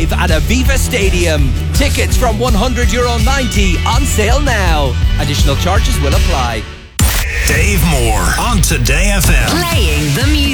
live at Aviva Stadium. Tickets from €100.90 on sale now. Additional charges will apply. Dave Moore on Today FM. Playing the music.